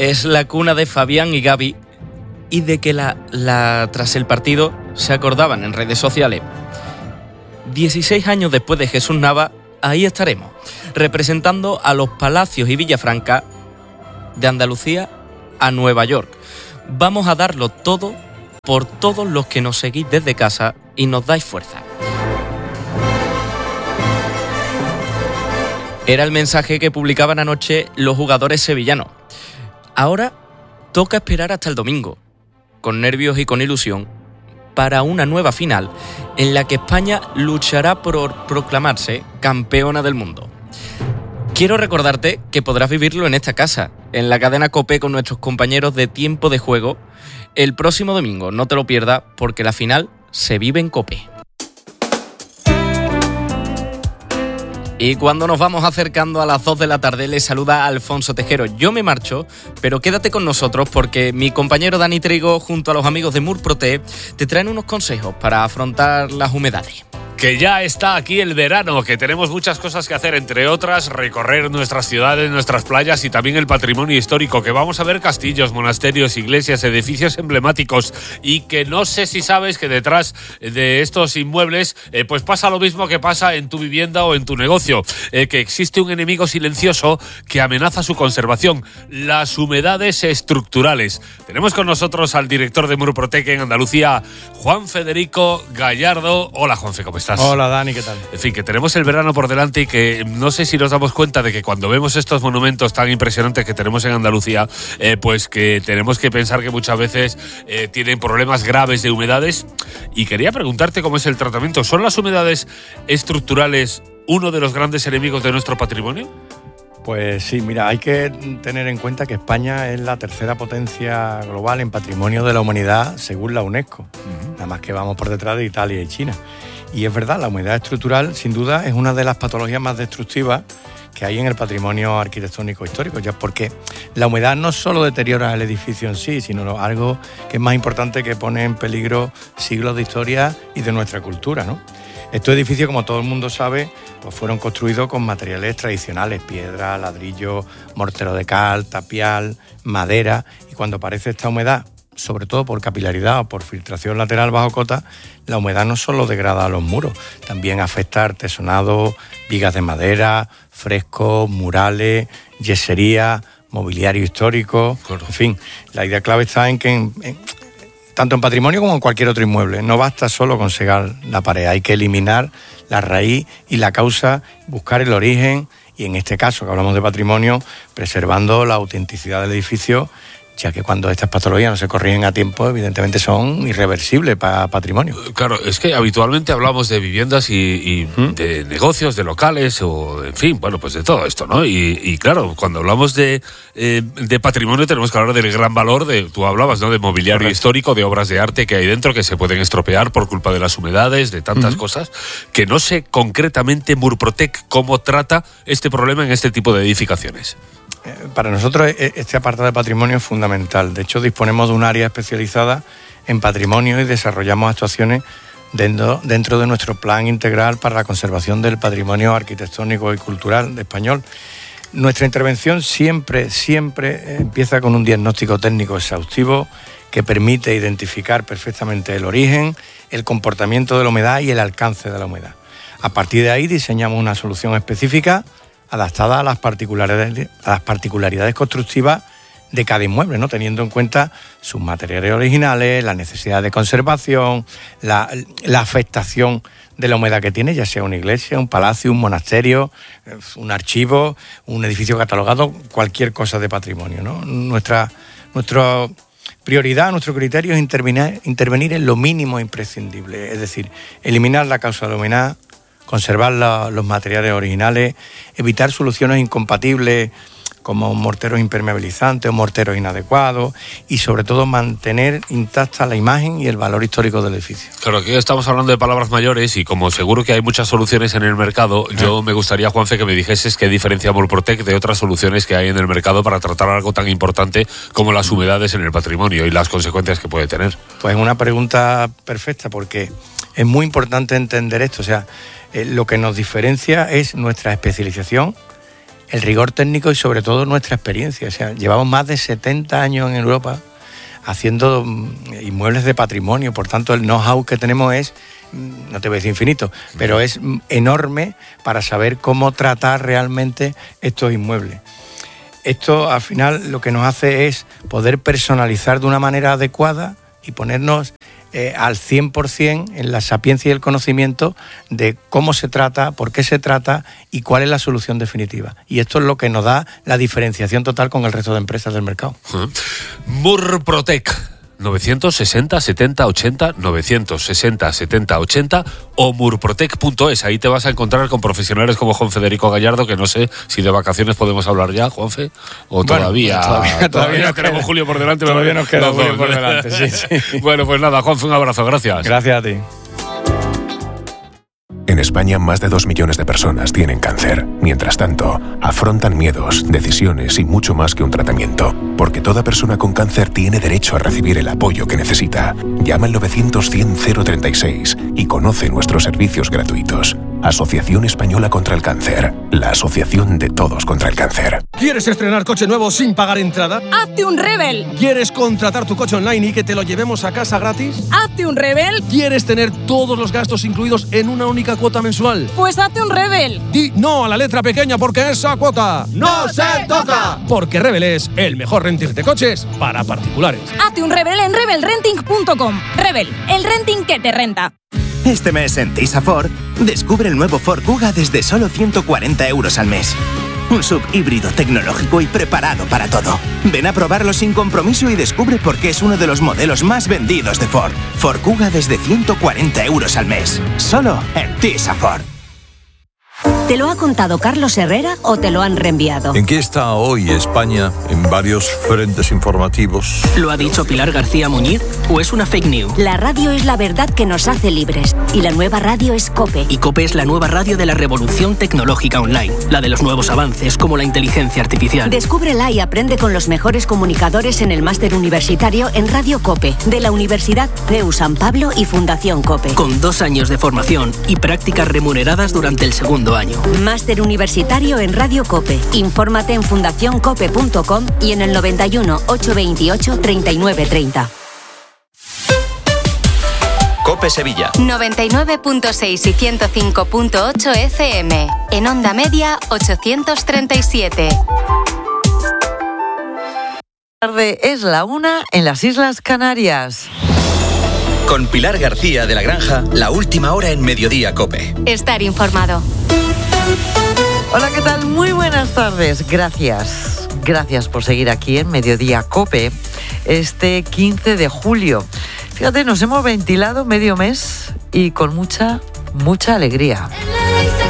es la cuna de Fabián y Gaby, y de que tras el partido se acordaban en redes sociales. 16 años después de Jesús Nava, ahí estaremos, representando a los Palacios y Villafranca de Andalucía a Nueva York. Vamos a darlo todo por todos los que nos seguís desde casa y nos dais fuerza. Era el mensaje que publicaban anoche los jugadores sevillanos. Ahora toca esperar hasta el domingo, con nervios y con ilusión, para una nueva final en la que España luchará por proclamarse campeona del mundo. Quiero recordarte que podrás vivirlo en esta casa, en la cadena COPE con nuestros compañeros de Tiempo de Juego, el próximo domingo. No te lo pierdas porque la final se vive en COPE. Y cuando nos vamos acercando a las 2 de la tarde, les saluda Alfonso Tejero. Yo me marcho, pero quédate con nosotros porque mi compañero Dani Trigo, junto a los amigos de Murprotec, te traen unos consejos para afrontar las humedades. Que ya está aquí el verano, que tenemos muchas cosas que hacer, entre otras recorrer nuestras ciudades, nuestras playas y también el patrimonio histórico, que vamos a ver castillos, monasterios, iglesias, edificios emblemáticos, y que no sé si sabes que detrás de estos inmuebles pues pasa lo mismo que pasa en tu vivienda o en tu negocio, que existe un enemigo silencioso que amenaza su conservación, las humedades estructurales. Tenemos con nosotros al director de Murprotec en Andalucía, Juan Federico Gallardo. Hola, Juanfe, ¿cómo estás? Hola, Dani, ¿qué tal? En fin, que tenemos el verano por delante y que no sé si nos damos cuenta de que cuando vemos estos monumentos tan impresionantes que tenemos en Andalucía, pues que tenemos que pensar que muchas veces tienen problemas graves de humedades. Y quería preguntarte cómo es el tratamiento. ¿Son las humedades estructurales uno de los grandes enemigos de nuestro patrimonio? Pues sí, mira, hay que tener en cuenta que España es la tercera potencia global en patrimonio de la humanidad según la UNESCO. Nada más que vamos por detrás de Italia y China. Y es verdad, la humedad estructural, sin duda, es una de las patologías más destructivas que hay en el patrimonio arquitectónico histórico, ya porque la humedad no solo deteriora el edificio en sí, sino algo que es más importante, que pone en peligro siglos de historia y de nuestra cultura, ¿no? Estos edificios, como todo el mundo sabe, pues fueron construidos con materiales tradicionales, piedra, ladrillo, mortero de cal, tapial, madera, y cuando aparece esta humedad, sobre todo por capilaridad o por filtración lateral bajo cota, la humedad no solo degrada los muros, también afecta artesonado, vigas de madera, frescos, murales, yesería, mobiliario histórico. Claro. En fin, la idea clave está en que tanto en patrimonio como en cualquier otro inmueble, no basta solo con segar la pared, hay que eliminar la raíz y la causa, buscar el origen y, en este caso que hablamos de patrimonio, preservando la autenticidad del edificio, ya que cuando estas patologías no se corrigen a tiempo, evidentemente son irreversibles para patrimonio. Claro, es que habitualmente hablamos de viviendas y de negocios, de locales, o en fin, bueno, pues de todo esto, ¿no? Y claro, cuando hablamos de patrimonio tenemos que hablar del gran valor tú hablabas, ¿no?, de mobiliario Correcto. Histórico, de obras de arte que hay dentro que se pueden estropear por culpa de las humedades, de tantas cosas, que no sé concretamente Murprotec cómo trata este problema en este tipo de edificaciones. Para nosotros este apartado de patrimonio es fundamental. De hecho, disponemos de un área especializada en patrimonio y desarrollamos actuaciones dentro de nuestro plan integral para la conservación del patrimonio arquitectónico y cultural español. Nuestra intervención siempre empieza con un diagnóstico técnico exhaustivo que permite identificar perfectamente el origen, el comportamiento de la humedad y el alcance de la humedad. A partir de ahí diseñamos una solución específica adaptada a las particularidades constructivas de cada inmueble, ¿no?, teniendo en cuenta sus materiales originales, la necesidad de conservación, la afectación de la humedad que tiene, ya sea una iglesia, un palacio, un monasterio, un archivo, un edificio catalogado, cualquier cosa de patrimonio, ¿no? Nuestra prioridad, nuestro criterio es intervenir en lo mínimo imprescindible, es decir, eliminar la causa de la humedad, conservar los materiales originales, evitar soluciones incompatibles como morteros impermeabilizantes o morteros inadecuados y, sobre todo, mantener intacta la imagen y el valor histórico del edificio. Claro, aquí estamos hablando de palabras mayores y como seguro que hay muchas soluciones en el mercado, yo me gustaría, Juanfe, que me dijeses qué diferencia Murprotec de otras soluciones que hay en el mercado para tratar algo tan importante como las humedades en el patrimonio y las consecuencias que puede tener. Pues es una pregunta perfecta porque es muy importante entender esto. O sea, lo que nos diferencia es nuestra especialización el rigor técnico y sobre todo nuestra experiencia. O sea, llevamos más de 70 años en Europa haciendo inmuebles de patrimonio, por tanto el know-how que tenemos es, no te voy a decir infinito, pero es enorme para saber cómo tratar realmente estos inmuebles. Esto al final lo que nos hace es poder personalizar de una manera adecuada y ponernos al 100% en la sapiencia y el conocimiento de cómo se trata, por qué se trata y cuál es la solución definitiva. Y esto es lo que nos da la diferenciación total con el resto de empresas del mercado. Murprotec. 960 70 80 960 70 80 o murprotec.es. Ahí te vas a encontrar con profesionales como Juan Federico Gallardo, que no sé si de vacaciones podemos hablar ya, Juanfe, o todavía tenemos Julio por delante. Todavía nos queda Julio por delante, sí. Bueno, pues nada, Juanfe, un abrazo, gracias. Gracias a ti. En España, más de 2 millones de personas tienen cáncer. Mientras tanto, afrontan miedos, decisiones y mucho más que un tratamiento. Porque toda persona con cáncer tiene derecho a recibir el apoyo que necesita. Llama al 900-100-036 y conoce nuestros servicios gratuitos. Asociación Española contra el Cáncer. La asociación de todos contra el cáncer. ¿Quieres estrenar coche nuevo sin pagar entrada? ¡Hazte un Rebel! ¿Quieres contratar tu coche online y que te lo llevemos a casa gratis? ¡Hazte un Rebel! ¿Quieres tener todos los gastos incluidos en una única cuota mensual? Pues hazte un Rebel. Di no a la letra pequeña porque esa cuota ¡no se toca! Porque Rebel es el mejor renting de coches para particulares. Hazte un Rebel en rebelrenting.com. Rebel, el renting que te renta. Este mes en Tisa Ford, descubre el nuevo Ford Kuga desde solo 140 euros al mes. Un sub híbrido tecnológico y preparado para todo. Ven a probarlo sin compromiso y descubre por qué es uno de los modelos más vendidos de Ford. Ford Kuga desde 140 euros al mes. Solo en Tisa Ford. ¿Te lo ha contado Carlos Herrera o te lo han reenviado? ¿En qué está hoy España en varios frentes informativos? ¿Lo ha dicho Pilar García Muñiz o es una fake news? La radio es la verdad que nos hace libres y la nueva radio es COPE. Y COPE es la nueva radio de la revolución tecnológica online, la de los nuevos avances como la inteligencia artificial. Descúbrela y aprende con los mejores comunicadores en el máster universitario en Radio COPE de la Universidad CEU San Pablo y Fundación COPE. Con 2 años de formación y prácticas remuneradas durante el segundo año. Máster universitario en Radio COPE. Infórmate en fundacioncope.com y en el 91 828 3930. COPE Sevilla 99.6 y 105.8 FM. En onda media 837. Tarde es la 1 en las Islas Canarias. Con Pilar García de la Granja, la última hora en Mediodía COPE. Estar informado. Hola, ¿qué tal? Muy buenas tardes. Gracias. Gracias por seguir aquí en Mediodía COPE este 15 de julio. Fíjate, nos hemos ventilado medio mes y con mucha alegría.